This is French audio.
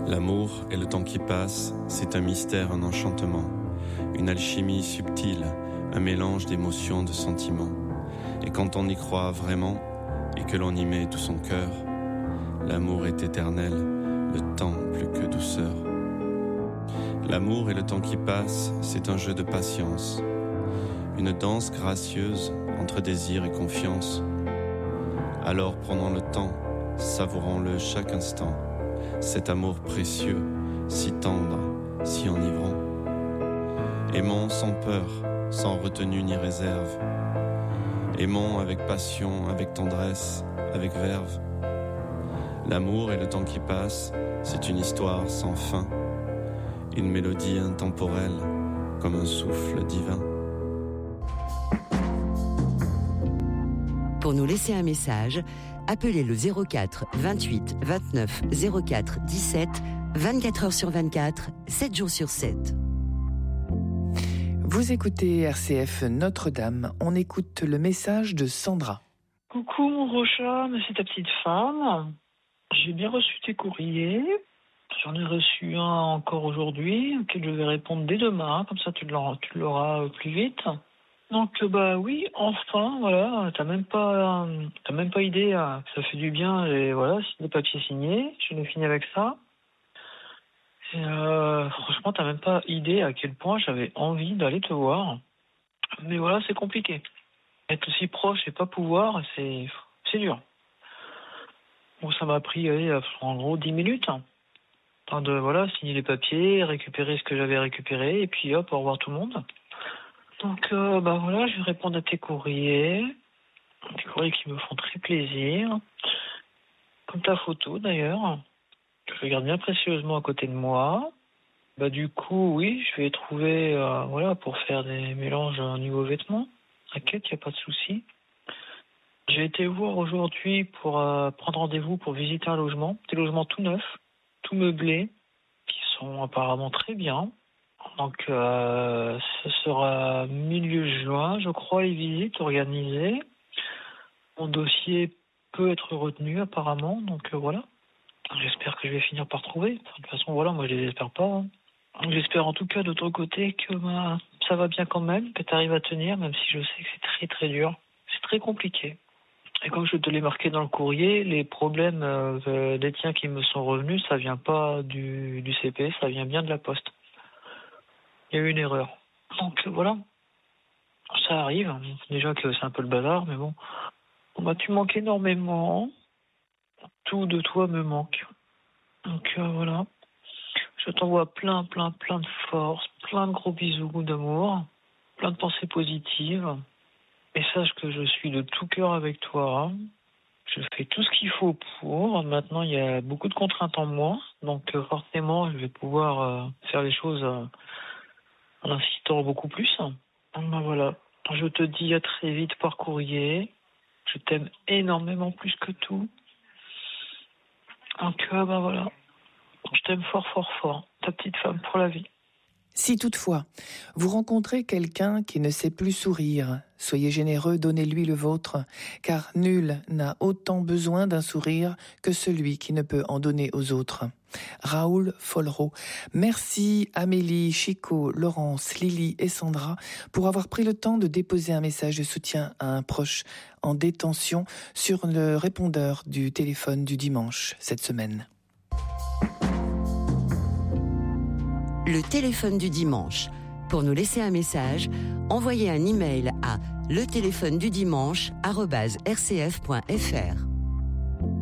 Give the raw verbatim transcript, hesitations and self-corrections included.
L'amour et le temps qui passe, c'est un mystère, un enchantement, une alchimie subtile, un mélange d'émotions, de sentiments. Et quand on y croit vraiment, et que l'on y met tout son cœur, l'amour est éternel, le temps plus que douceur. L'amour et le temps qui passe, c'est un jeu de patience, une danse gracieuse entre désir et confiance. Alors prenons le temps, savourons-le chaque instant, cet amour précieux, si tendre, si enivrant. Aimons sans peur, sans retenue ni réserve. Aimons avec passion, avec tendresse, avec verve. L'amour et le temps qui passe, c'est une histoire sans fin, une mélodie intemporelle, comme un souffle divin. Pour nous laisser un message, appelez le zéro quatre vingt-huit vingt-neuf zéro quatre dix-sept, vingt-quatre heures sur vingt-quatre, sept jours sur sept. Vous écoutez R C F Notre-Dame. On écoute le message de Sandra. Coucou mon Rocha, c'est ta petite femme. J'ai bien reçu tes courriers. J'en ai reçu un encore aujourd'hui, auquel je vais répondre dès demain, comme ça tu l'auras, tu l'auras plus vite. Donc bah oui, enfin voilà, t'as même pas, t'as même pas idée, ça fait du bien et voilà, c'est des papiers signés, je l'ai fini avec ça. Et euh, franchement, t'as même pas idée à quel point j'avais envie d'aller te voir. Mais voilà, c'est compliqué. Être aussi proche et pas pouvoir, c'est, c'est dur. Bon, ça m'a pris, allez, en gros, dix minutes. Temps de, voilà, signer les papiers, récupérer ce que j'avais récupéré, et puis hop, au revoir tout le monde. Donc, euh, bah voilà, je vais répondre à tes courriers. Des courriers qui me font très plaisir. Comme ta photo, d'ailleurs. Que je garde bien précieusement à côté de moi. Bah du coup, oui, je vais trouver, euh, voilà, pour faire des mélanges au niveau vêtements. T'inquiète, il n'y a pas de souci. J'ai été voir aujourd'hui pour euh, prendre rendez-vous pour visiter un logement. Des logements tout neufs, tout meublés, qui sont apparemment très bien. Donc, euh, ce sera milieu juin, je crois, les visites organisées. Mon dossier peut être retenu apparemment, donc euh, voilà. J'espère que je vais finir par trouver. De toute façon, voilà, moi je les espère pas. Hein. J'espère en tout cas de ton côté que bah, ça va bien quand même, que tu arrives à tenir, même si je sais que c'est très très dur. C'est très compliqué. Et comme je te l'ai marqué dans le courrier, les problèmes euh, des tiens qui me sont revenus, ça vient pas du, du C P, ça vient bien de la poste. Il y a eu une erreur. Donc euh, voilà, ça arrive. Déjà que c'est un peu le bazar, mais bon. Bon bah, tu manques énormément. Tout de toi me manque. Donc euh, voilà. Je t'envoie plein, plein, plein de force, plein de gros bisous d'amour, plein de pensées positives. Et sache que je suis de tout cœur avec toi. Je fais tout ce qu'il faut pour. Maintenant, il y a beaucoup de contraintes en moi. Donc euh, forcément, je vais pouvoir euh, faire les choses euh, en insistant beaucoup plus. Donc ben voilà. Je te dis à très vite par courrier. Je t'aime énormément plus que tout. Donc, euh, ben voilà. Je t'aime fort, fort, fort. Ta petite femme pour la vie. Si toutefois, vous rencontrez quelqu'un qui ne sait plus sourire, soyez généreux, donnez-lui le vôtre, car nul n'a autant besoin d'un sourire que celui qui ne peut en donner aux autres. Raoul Follereau. Merci Amélie, Chico, Laurence, Lily et Sandra pour avoir pris le temps de déposer un message de soutien à un proche en détention sur le répondeur du téléphone du dimanche cette semaine. Le téléphone du dimanche. Pour nous laisser un message, envoyez un email à le téléphone du dimanche arobase r c f point f r.